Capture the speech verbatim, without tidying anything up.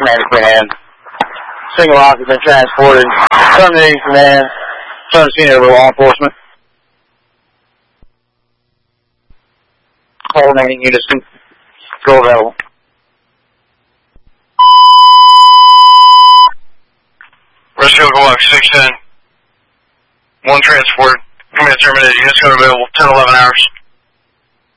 command to Queen Anne. Single occupant transported. Terminating command. Turn scene over law enforcement. All remaining units go available. Rescue Walk six ten. One transport. Command terminated. Units go available. ten eleven hours.